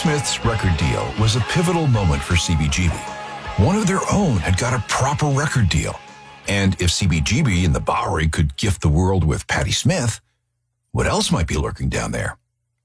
Smith's record deal was a pivotal moment for CBGB. One of their own had got a proper record deal. And if CBGB and the Bowery could gift the world with Patti Smith, what else might be lurking down there?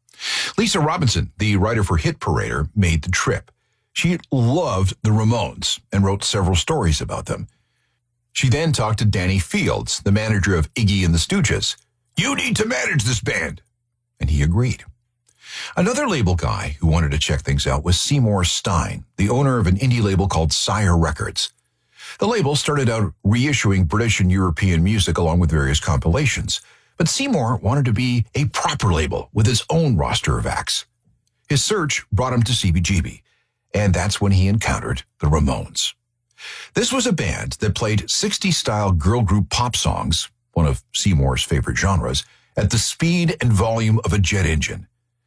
Lisa Robinson, the writer for Hit Parader, made the trip. She loved the Ramones and wrote several stories about them. She then talked to Danny Fields, the manager of Iggy and the Stooges. "You need to manage this band." And he agreed. Another label guy who wanted to check things out was Seymour Stein, the owner of an indie label called Sire Records. The label started out reissuing British and European music along with various compilations, but Seymour wanted to be a proper label with his own roster of acts. His search brought him to CBGB, and that's when he encountered the Ramones. This was a band that played 60s-style girl group pop songs, one of Seymour's favorite genres, at the speed and volume of a jet engine.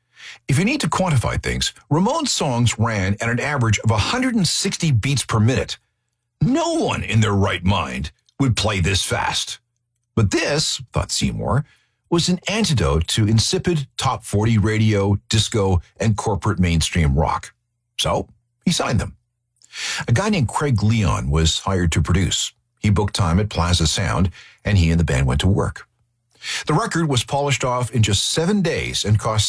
If you need to quantify things, Ramones songs ran at an average of 160 beats per minute. No one in their right mind would play this fast. But this, thought Seymour, was an antidote to insipid top 40 radio, disco, and corporate mainstream rock. So he signed them. A guy named Craig Leon was hired to produce. He booked time at Plaza Sound, and he and the band went to work. The record was polished off in just 7 days and cost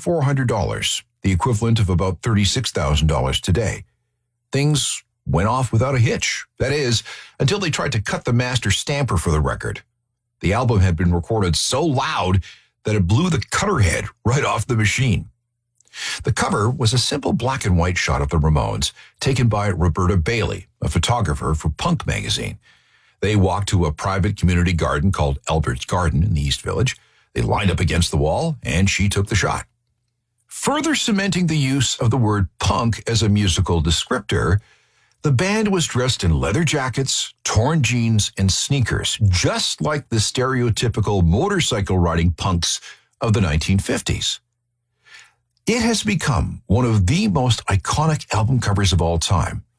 $6,400, the equivalent of about $36,000 today. Things went off without a hitch. That is, until they tried to cut the master stamper for the record. The album had been recorded so loud that it blew the cutter head right off the machine. The cover was a simple black and white shot of the Ramones, taken by Roberta Bailey, a photographer for Punk magazine. They walked to a private community garden called Albert's Garden in the East Village. They lined up against the wall, and she took the shot. Further cementing the use of the word punk as a musical descriptor, the band was dressed in leather jackets, torn jeans, and sneakers, just like the stereotypical motorcycle-riding punks of the 1950s. It has become one of the most iconic album covers of all time,